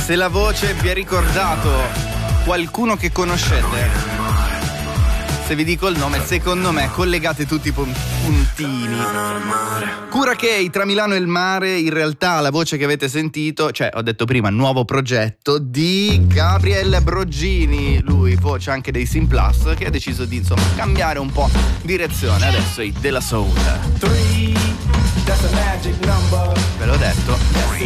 Se la voce vi ha ricordato qualcuno che conoscete, se vi dico il nome, secondo me collegate tutti i puntini. Cura Kay, tra Milano e il mare. In realtà la voce che avete sentito, cioè ho detto prima, nuovo progetto di Gabriel Broggini, lui voce anche dei Sim Plus, che ha deciso di insomma cambiare un po' direzione. Adesso i della Soul. Ve l'ho detto.